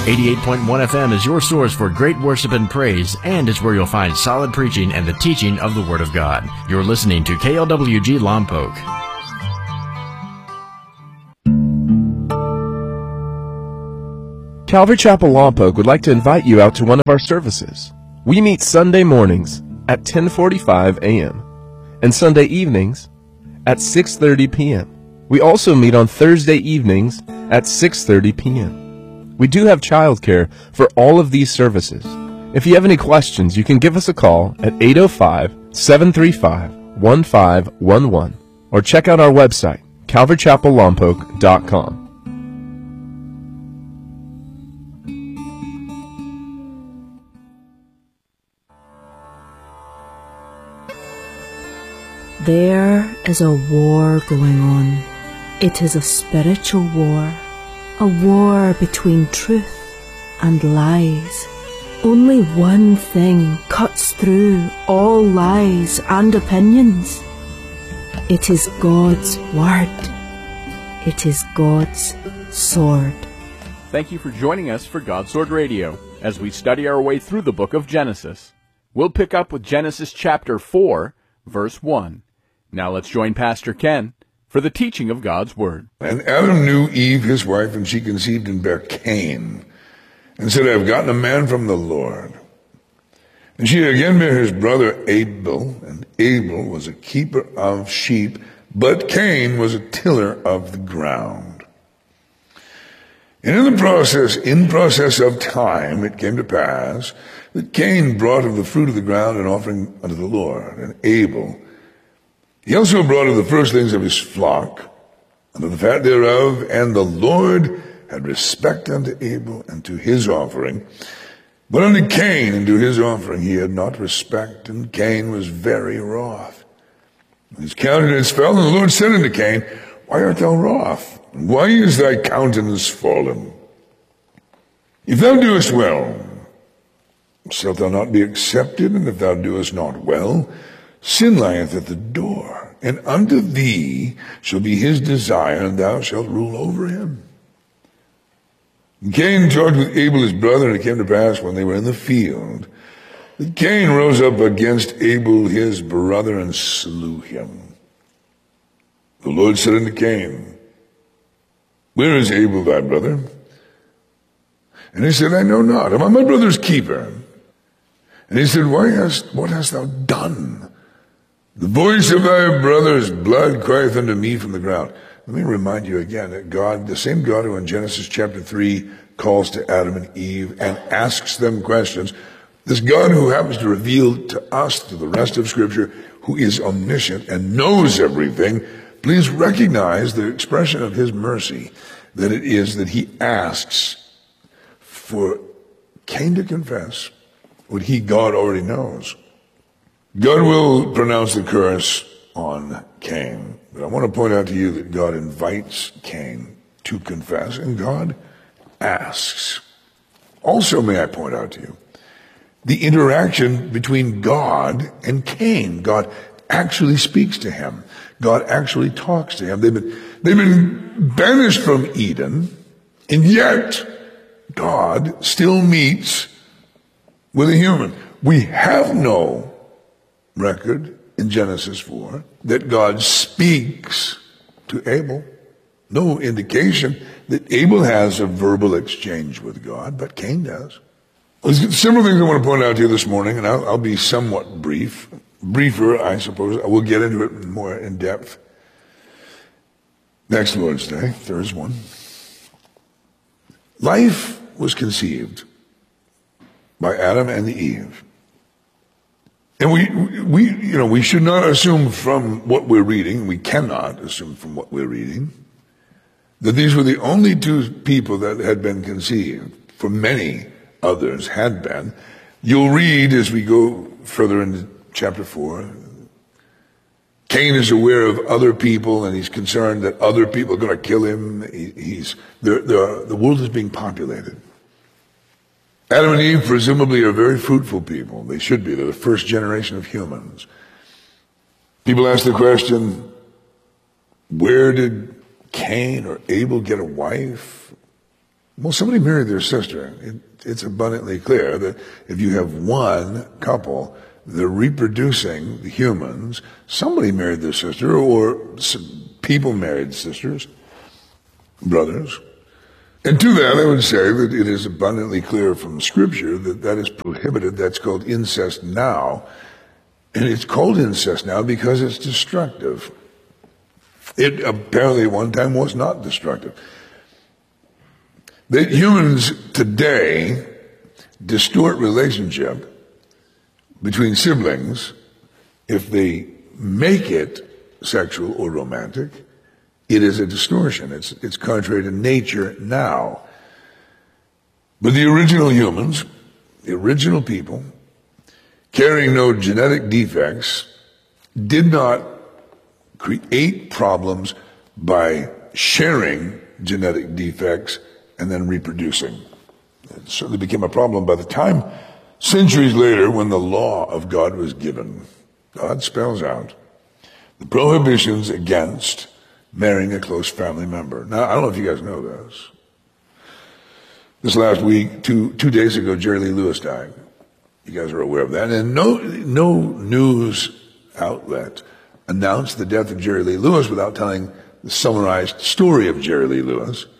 88.1 FM is your source for great worship and praise, and is where you'll find solid preaching and the teaching of the Word of God. You're listening to KLWG Lompoc. Calvary Chapel Lompoc would like to invite you out to one of our services. We meet Sunday mornings at 10:45 a.m. and Sunday evenings at 6:30 p.m. We also meet on Thursday evenings at 6:30 p.m. We do have childcare for all of these services. If you have any questions, you can give us a call at 805-735-1511 or check out our website, calvarychapellompoc.com. There is a war going on. It is a spiritual war. A war between truth and lies. Only one thing cuts through all lies and opinions. It is God's Word. It is God's sword. Thank you for joining us for God's Sword Radio as we study our way through the book of Genesis. We'll pick up with Genesis chapter 4, verse 1. Now let's join Pastor Ken for the teaching of God's Word. And Adam knew Eve, his wife, and she conceived and bare Cain, and said, I have gotten a man from the Lord. And she again bare his brother Abel, and Abel was a keeper of sheep, but Cain was a tiller of the ground. And in process of time, it came to pass that Cain brought of the fruit of the ground an offering unto the Lord, and Abel, he also brought of the firstlings of his flock, and of the fat thereof, and the Lord had respect unto Abel and to his offering. But unto Cain and to his offering he had not respect, and Cain was very wroth. His countenance fell, and the Lord said unto Cain, Why art thou wroth? Why is thy countenance fallen? If thou doest well, shalt thou not be accepted? And if thou doest not well, sin lieth at the door, and unto thee shall be his desire, and thou shalt rule over him. And Cain talked with Abel his brother, and it came to pass when they were in the field, that Cain rose up against Abel his brother, and slew him. The Lord said unto Cain, Where is Abel thy brother? And he said, I know not. Am I my brother's keeper? And he said, What hast thou done? The voice of thy brother's blood crieth unto me from the ground. Let me remind you again that God, the same God who in Genesis chapter 3 calls to Adam and Eve and asks them questions, this God who happens to reveal to us, to the rest of Scripture, who is omniscient and knows everything, please recognize the expression of his mercy, that it is that he asks for Cain to confess what he, God, already knows. God will pronounce the curse on Cain, but I want to point out to you that God invites Cain to confess, and God asks. Also, may I point out to you, the interaction between God and Cain. God actually speaks to him. God actually talks to him. They've been banished from Eden, and yet God still meets with a human. We have no record in Genesis 4 that God speaks to Abel. No indication that Abel has a verbal exchange with God, but Cain does. There's several things I want to point out to you this morning, and I'll be somewhat briefer, I suppose. I will get into it more in depth next Lord's Day. There is one. Life was conceived by Adam and Eve. And we should not assume from what we're reading, we cannot assume from what we're reading, that these were the only two people that had been conceived. For many others had been. You'll read as we go further into chapter 4, Cain is aware of other people, and he's concerned that other people are going to kill him. The world is being populated. Adam and Eve presumably are very fruitful people. They should be. They're the first generation of humans. People ask the question, where did Cain or Abel get a wife? Well, somebody married their sister. It's abundantly clear that if you have one couple, they're reproducing, the humans, somebody married their sister, or people married sisters, brothers. And to that, I would say that it is abundantly clear from Scripture that that is prohibited. That's called incest now. And it's called incest now because it's destructive. It apparently at one time was not destructive. That humans today distort relationship between siblings if they make it sexual or romantic. It is a distortion. It's contrary to nature now. But the original humans, the original people, carrying no genetic defects, did not create problems by sharing genetic defects and then reproducing. It certainly became a problem by the time, centuries later, when the law of God was given. God spells out the prohibitions against marrying a close family member. Now, I don't know if you guys know this. This last week, two days ago, Jerry Lee Lewis died. You guys are aware of that. And no news outlet announced the death of Jerry Lee Lewis without telling the summarized story of Jerry Lee Lewis.